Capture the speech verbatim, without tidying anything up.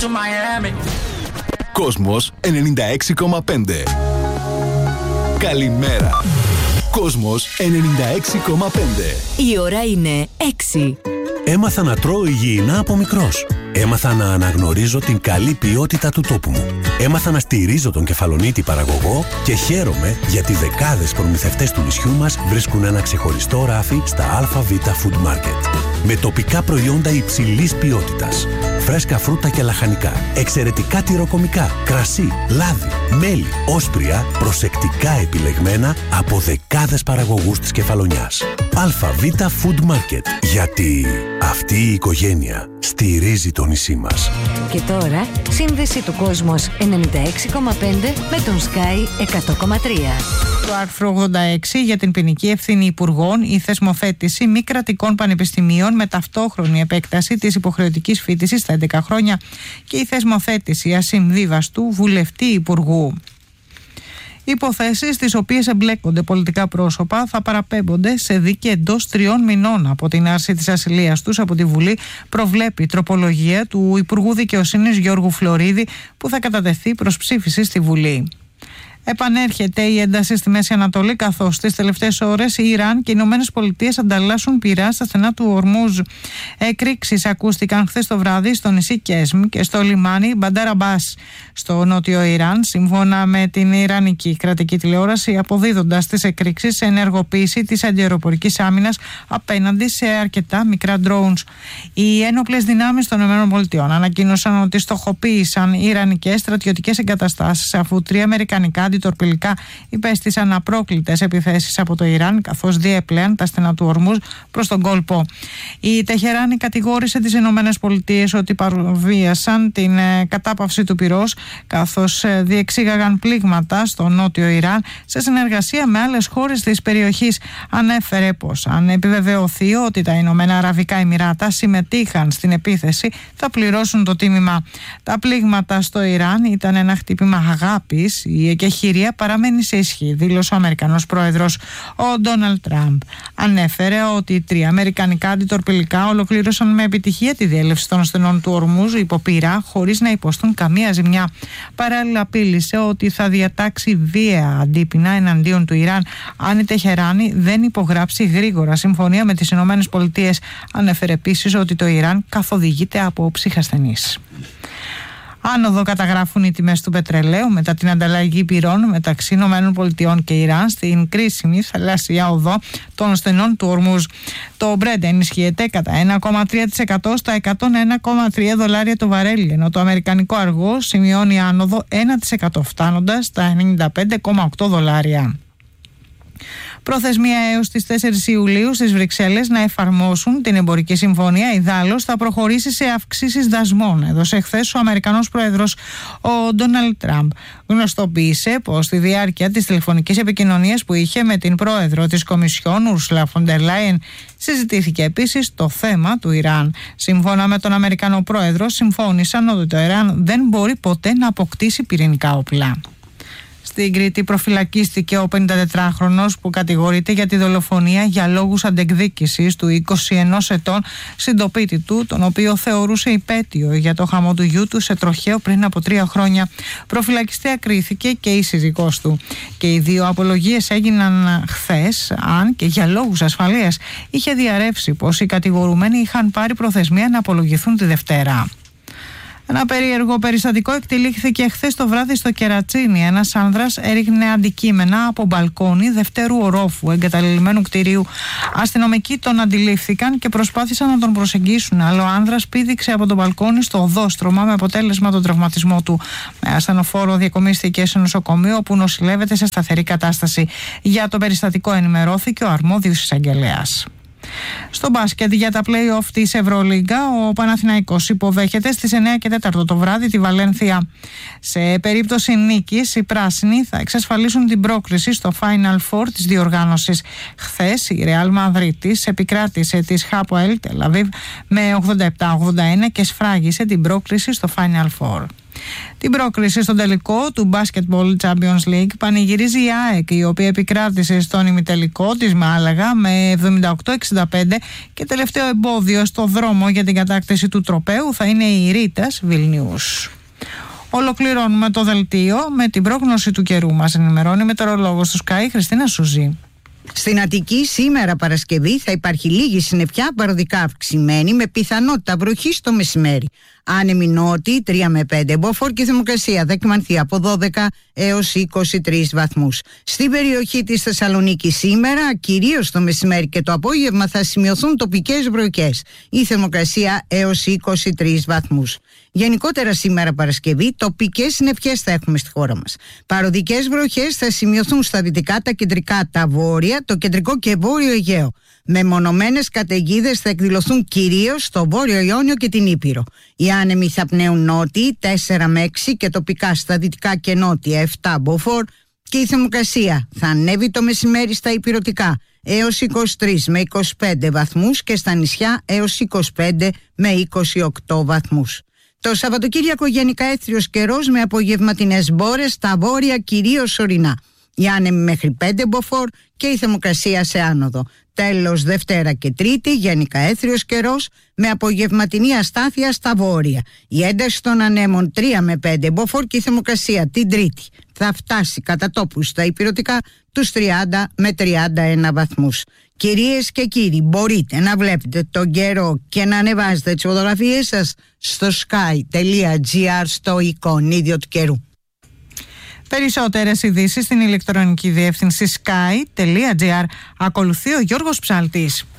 Κόσμος ενενήντα έξι κόμμα πέντε. Καλημέρα. Κόσμος ενενήντα έξι κόμμα πέντε. Η ώρα είναι έξι. Έμαθα να τρώω υγιεινά από μικρός. Έμαθα να αναγνωρίζω την καλή ποιότητα του τόπου μου. Έμαθα να στηρίζω τον κεφαλονίτη παραγωγό και χαίρομαι γιατί δεκάδες προμηθευτές του νησιού μας βρίσκουν ένα ξεχωριστό ράφι στα ΑΒ Food Market. Με τοπικά προϊόντα υψηλής ποιότητας. Φρέσκα φρούτα και λαχανικά, εξαιρετικά τυροκομικά, κρασί, λάδι, μέλι, όσπρια, προσεκτικά επιλεγμένα από δεκάδες παραγωγούς της Κεφαλονιάς. ΑΒ Food Market. Γιατί αυτή η οικογένεια στηρίζει το νησί μας. Και τώρα, σύνδεση του Κόσμος ενενήντα έξι κόμμα πέντε με τον Sky εκατό κόμμα τρία. Το άρθρο ογδόντα έξι για την ποινική ευθύνη υπουργών, η θεσμοθέτηση μη κρατικών πανεπιστημίων με ταυτόχρονη επέκταση της υποχρεωτικής φοιτησης στα έντεκα χρόνια και η θεσμοθέτηση ασυμβίβαστου βουλευτή υπουργού. Υποθέσεις στις οποίες εμπλέκονται πολιτικά πρόσωπα θα παραπέμπονται σε δίκη εντός τριών μηνών από την άρση της ασυλίας τους από τη Βουλή, προβλέπει η τροπολογία του Υπουργού Δικαιοσύνης Γιώργου Φλωρίδη που θα κατατεθεί προς ψήφιση στη Βουλή. Επανέρχεται η ένταση στη Μέση Ανατολή, καθώς τις τελευταίες ώρες η Ιράν και οι Ηνωμένες Πολιτείες ανταλλάσσουν πυρά στα στενά του Ορμούζ. Εκρήξεις ακούστηκαν χθες το βράδυ στο νησί Κέσμ και στο λιμάνι Μπαντάρ Αμπάς στο νότιο Ιράν, σύμφωνα με την Ιρανική κρατική τηλεόραση, αποδίδοντας τις εκρήξεις σε ενεργοποίηση της αντιαεροπορικής άμυνας απέναντι σε αρκετά μικρά drones. Οι ένοπλες δυνάμεις των ΗΠΑ ανακοίνωσαν ότι στοχοποίησαν ιρανικές στρατιωτικές εγκαταστάσεις, αφού τρία αμερικανικά αντιτορπιλικά υπέστησαν απρόκλητες επιθέσεις από το Ιράν, καθώς διέπλεαν τα στενά του Ορμούζ προς τον κόλπο. Η Τεχεράνη κατηγόρησε τις Ηνωμένες Πολιτείες ότι παραβίασαν την ε, κατάπαυση του πυρός, καθώς ε, διεξήγαγαν πλήγματα στο νότιο Ιράν σε συνεργασία με άλλες χώρες της περιοχής. Ανέφερε πως αν επιβεβαιωθεί ότι τα Ηνωμένα Αραβικά Εμιράτα συμμετείχαν στην επίθεση, θα πληρώσουν το τίμημα. Τα πλήγματα στο Ιράν ήταν ένα χτύπημα αγάπης. Η εκεχηρία παραμένει σε ισχύ, δήλωσε ο Αμερικανός πρόεδρος. Ο Ντόναλντ Τραμπ ανέφερε ότι τρία αμερικανικά αντιτορπιλικά ολοκλήρωσαν με επιτυχία τη διέλευση των στενών του Ορμούζ υπό πείρα, χωρίς να υποστούν καμία ζημιά. Παράλληλα, απείλησε ότι θα διατάξει βία αντίπεινα εναντίον του Ιράν αν η Τεχεράνη δεν υπογράψει γρήγορα συμφωνία με τις Ηνωμένες Πολιτείες. Ανέφερε επίσης ότι το Ιράν καθοδηγείται από ψυχασθενείς. Άνοδο καταγράφουν οι τιμές του πετρελαίου μετά την ανταλλαγή πυρών μεταξύ ΗΠΑ και Ιράν στην κρίσιμη θαλάσσια οδό των στενών του Ορμούζ. Το Brent ενισχύεται κατά ένα κόμμα τρία τοις εκατό στα εκατόν ένα κόμμα τρία δολάρια το βαρέλι, ενώ το αμερικανικό αργό σημειώνει άνοδο ένα τοις εκατό φτάνοντας στα ενενήντα πέντε κόμμα οκτώ δολάρια. Προθεσμία έως τις τέσσερις Ιουλίου στις Βρυξέλλες να εφαρμόσουν την εμπορική συμφωνία. Ιδάλλως θα προχωρήσει σε αυξήσεις δασμών. Έδωσε χθες ο Αμερικανός πρόεδρος ο Ντόναλντ Τραμπ. Γνωστοποίησε πως στη διάρκεια της τηλεφωνικής επικοινωνίας που είχε με την πρόεδρο της Κομισιόν, Ούρσουλα φον ντερ Λάιεν, συζητήθηκε επίσης το θέμα του Ιράν. Σύμφωνα με τον Αμερικανό πρόεδρο, συμφώνησαν ότι το Ιράν δεν μπορεί ποτέ να αποκτήσει πυρηνικά όπλα. Στην Κρήτη προφυλακίστηκε ο πενηντατετράχρονος που κατηγορείται για τη δολοφονία για λόγους αντεκδίκησης του είκοσι ενός ετών συντοπίτη του, τον οποίο θεωρούσε υπέτειο για το χαμό του γιού του σε τροχαίο πριν από τρία χρόνια. Προφυλακιστέα κρίθηκε και η σύζυγός του. Και οι δύο απολογίες έγιναν χθες, αν και για λόγους ασφαλείας είχε διαρρεύσει πως οι κατηγορουμένοι είχαν πάρει προθεσμία να απολογηθούν τη Δευτέρα. Ένα περίεργο περιστατικό εκτελήχθηκε χθες το βράδυ στο Κερατσίνι. Ένας άνδρας έριχνε αντικείμενα από μπαλκόνι δευτέρου ορόφου εγκαταλειμμένου κτηρίου. Αστυνομικοί τον αντιλήφθηκαν και προσπάθησαν να τον προσεγγίσουν, αλλά ο άνδρας πήδηξε από το μπαλκόνι στο οδόστρωμα με αποτέλεσμα τον τραυματισμό του. Με ασθενοφόρο διακομίστηκε σε νοσοκομείο όπου νοσηλεύεται σε σταθερή κατάσταση. Για το περιστατικό ενημερώθηκε ο αρμόδιος εισαγγελέας. Στο μπάσκετ για τα play-off της Ευρωλίγκα, ο Παναθηναϊκός υποδέχεται στις εννιά και τέσσερα το βράδυ τη Βαλένθια. Σε περίπτωση νίκης, οι πράσινοι θα εξασφαλίσουν την πρόκριση στο Final Four της διοργάνωσης. Χθες η Ρεάλ Μαδρίτης επικράτησε της Χάποελ Τελ Αβίβ με ογδόντα επτά ογδόντα ένα και σφράγισε την πρόκριση στο Final Four. Την πρόκριση στον τελικό του Basketball Champions League πανηγυρίζει η ΑΕΚ, η οποία επικράτησε στον ημιτελικό της Μάλαγα με εβδομήντα οκτώ εξήντα πέντε και τελευταίο εμπόδιο στο δρόμο για την κατάκτηση του τροπαίου θα είναι η Ρίτας Βιλνιούς. Ολοκληρώνουμε το δελτίο με την πρόγνωση του καιρού. Μας ενημερώνει η μετεωρολόγος του Sky, Χριστίνα Σουζή. Στην Αττική σήμερα Παρασκευή θα υπάρχει λίγη συννεφιά, παροδικά αυξημένη, με πιθανότητα βροχή στο μεσημέρι. Άνεμη νότη τρία με πέντε, μποφόρ και θερμοκρασία δεκμανθεί από δώδεκα έως είκοσι τρεις βαθμούς. Στην περιοχή της Θεσσαλονίκης σήμερα, κυρίως το μεσημέρι και το απόγευμα, θα σημειωθούν τοπικές βροχές. Η θερμοκρασία έως είκοσι τρεις βαθμούς. Γενικότερα σήμερα Παρασκευή, τοπικές συννεφιές θα έχουμε στη χώρα μας. Παροδικές βροχές θα σημειωθούν στα δυτικά, τα κεντρικά, τα βόρεια, το κεντρικό και βόρειο Αιγαίο. Μεμονωμένες καταιγίδες θα εκδηλωθούν κυρίως στο βόρειο Ιόνιο και την Ήπειρο. Οι άνεμοι θα πνέουν νότιοι τέσσερα με έξι και τοπικά στα δυτικά και νότια επτά μποφόρ και η θερμοκρασία θα ανέβει το μεσημέρι στα ηπειρωτικά έως είκοσι τρεις με είκοσι πέντε βαθμούς και στα νησιά έως είκοσι πέντε με είκοσι οκτώ βαθμούς. Το Σαββατοκύριακο γενικά έθριος καιρός με απογευματινές μπόρες στα βόρεια κυρίως ορεινά. Οι άνεμοι μέχρι πέντε μποφόρ και η θερμοκρασία σε άνοδο. Τέλος Δευτέρα και Τρίτη γενικά έθριος καιρός με απογευματινή αστάθεια στα βόρεια. Η ένταση των ανέμων τρία με πέντε μποφόρ και η θερμοκρασία την Τρίτη θα φτάσει κατά τόπους στα ηπειρωτικά τους τριάντα με τριάντα ένα βαθμούς. Κυρίες και κύριοι, μπορείτε να βλέπετε τον καιρό και να ανεβάζετε τις φωτογραφίες σας στο sky.gr στο εικονίδιο του καιρού. Περισσότερες ειδήσεις στην ηλεκτρονική διεύθυνση sky.gr. Ακολουθεί ο Γιώργος Ψάλτης.